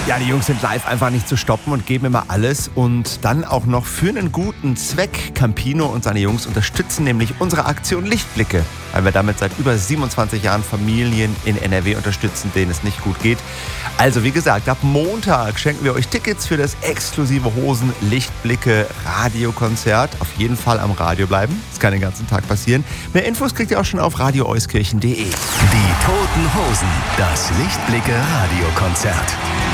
Ja, die Jungs sind live einfach nicht zu stoppen und geben immer alles. Und dann auch noch für einen guten Zweck. Campino und seine Jungs unterstützen nämlich unsere Aktion Lichtblicke, weil wir damit seit über 27 Jahren Familien in NRW unterstützen, denen es nicht gut geht. Also wie gesagt, ab Montag schenken wir euch Tickets für das exklusive Hosen-Lichtblicke-Radiokonzert. Auf jeden Fall am Radio bleiben. Das kann den ganzen Tag passieren. Mehr Infos kriegt ihr auch schon auf radioeuskirchen.de. Die Toten Hosen, das Lichtblicke-Radiokonzert.